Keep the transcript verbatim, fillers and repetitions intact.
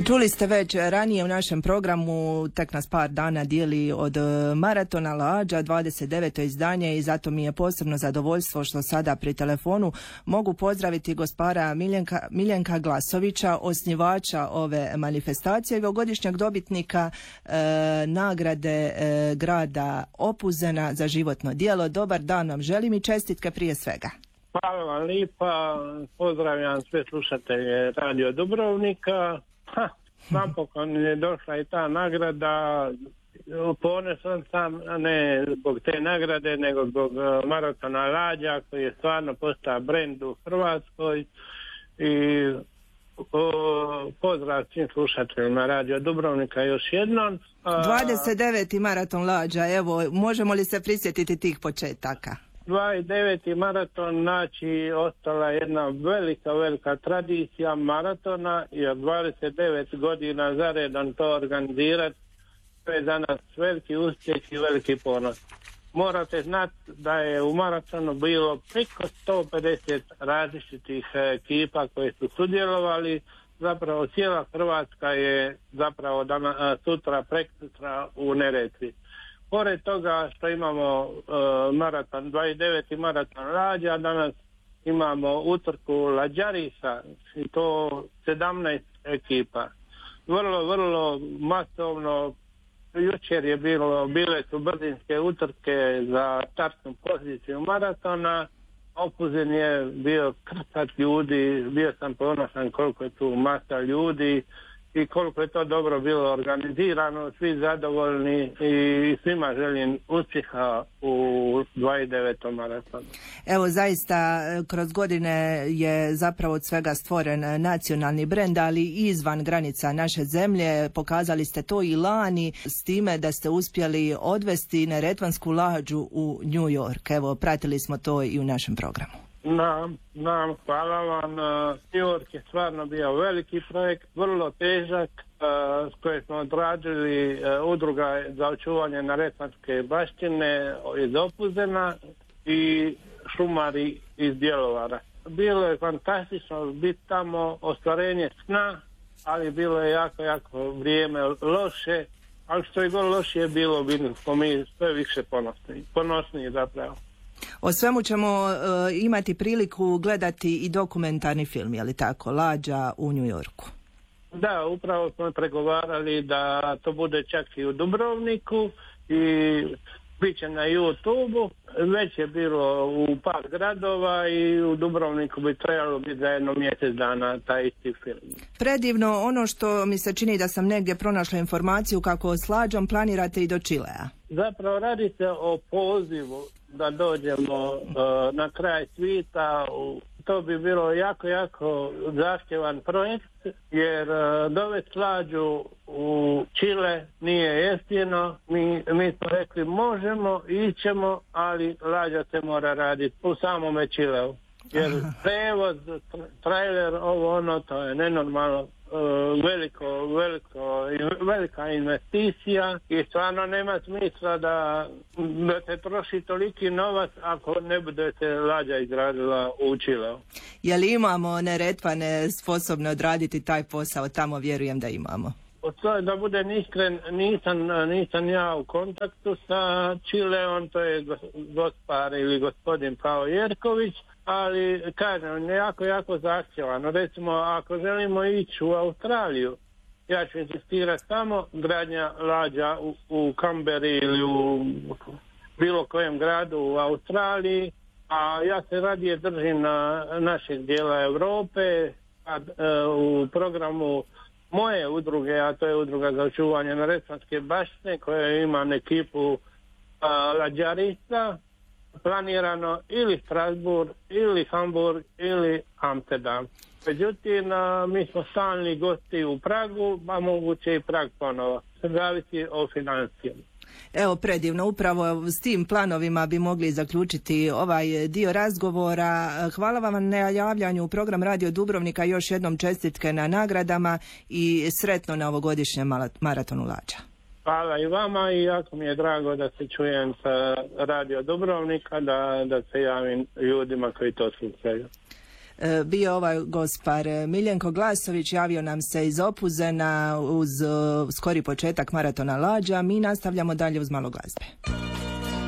Čuli ste već ranije u našem programu, tek nas par dana dijeli od maratona Lađa, dvadeset deveto izdanje, i zato mi je posebno zadovoljstvo što sada pri telefonu mogu pozdraviti gospara Miljenka, Miljenka Glasovića, osnivača ove manifestacije i ovogodišnjeg dobitnika e, nagrade e, grada Opuzena za životno djelo. Dobar dan vam želim i čestitke prije svega. Hvala vam lipa, pozdravljam sve slušatelje Radio Dubrovnika. Ha, napokon je došla i ta nagrada. Ponosan sam, ne zbog te nagrade, nego zbog maratona Lađa, koji je stvarno postao brend u Hrvatskoj. I o, pozdrav svim slušateljima Radio Dubrovnika još jednom. dvadeset deveti maraton Lađa, evo, možemo li se prisjetiti tih početaka? dvadeset deveti maraton, znači ostala jedna velika, velika tradicija maratona i od dvadeset devet godina zaredom to organizirati, to je za nas veliki uspjeh i veliki ponos. Morate znati da je u maratonu bilo preko sto pedeset različitih ekipa koje su sudjelovali, zapravo cijela Hrvatska je zapravo dana, sutra, preksutra u Neretvi. Pored toga što imamo uh, maraton, dvadeset deveti maraton Lađa, danas imamo utrku Lađarisa i to sedamnaest ekipa. Vrlo, vrlo masovno. Jučer je bilo, bile su brzinske utrke za startnu poziciju maratona. Opuzen je bio krcat ljudi, bio sam ponosan koliko je tu masa ljudi i koliko je to dobro bilo organizirano, svi zadovoljni i svima želim uspjeha u dvadeset devetom maratonu. Evo, zaista kroz godine je zapravo od svega stvoren nacionalni brend, ali i izvan granica naše zemlje. Pokazali ste to i lani s time da ste uspjeli odvesti Neretvansku Lađu u New York. Evo, pratili smo to i u našem programu. Nam, nam, hvala vam. New York je stvarno bio veliki projekt, vrlo težak, uh, s koje smo odradili uh, udruga za očuvanje Neretvanske baštine iz Opuzena i šumari iz Bjelovara. Bilo je fantastično biti tamo, ostvarenje sna, ali bilo je jako, jako vrijeme loše, ali što je god lošije bilo, bili smo mi sve više ponosni, ponosniji zapravo. O svemu ćemo uh, imati priliku gledati i dokumentarni film, je li tako, Lađa u New Yorku? Da, upravo smo pregovarali da to bude čak i u Dubrovniku i bit će na YouTube-u. Već je bilo u par gradova i u Dubrovniku bi trebalo biti za jedno mjesec dana taj isti film. Predivno, ono što mi se čini da sam negdje pronašla informaciju kako s Lađom planirate i do Čilea. Zapravo radi se o pozivu da dođemo uh, na kraj svijeta. To bi bilo jako, jako zahtjevan projekt, jer uh, dovesti Lađu u Čile nije jeftino. Mi, mi smo rekli možemo, ićemo, ali Lađa se mora raditi u samome Čileu. Jer prevoz, trailer, ovo ono, to je nenormalno. Veliko, veliko, velika investicija i stvarno nema smisla da, da se troši toliki novac ako ne bude se Lađa izradila u Čileu. Je li imamo Neretvane sposobne odraditi taj posao? Tamo vjerujem da imamo. To, da budem iskren, nisam, nisam ja u kontaktu sa Čileom, to je gospar ili gospodin Pao Jerković, ali kažem, jako, jako zahtjevano. Recimo, ako želimo ići u Australiju, ja ću insistirati samo gradnja Lađa u, u Canberri ili u bilo kojem gradu u Australiji, a ja se radije držim na našeg dijela Europe, a, e, u programu moje udruge, a to je udruga za očuvanje Neretvanske baštine koja ima ekipu a, Lađarista, planirano ili Strasbourg, ili Hamburg, ili Amsterdam. Međutim, a, mi smo stalni gosti u Pragu, a moguće i Prag ponovo. Zavisi o financijama. Evo, predivno, upravo s tim planovima bi mogli zaključiti ovaj dio razgovora. Hvala vam na javljanju u program Radio Dubrovnika, još jednom čestitke na nagradama i sretno na ovogodišnjem maratonu Lađa. Hvala i vama i jako mi je drago da se čujem sa Radio Dubrovnika, da, da se javim ljudima koji to slušaju. bio ovaj gospar Miljenko Glasović, javio nam se iz Opuzena uz skori početak maratona Lađa. Mi nastavljamo dalje uz malo glazbe.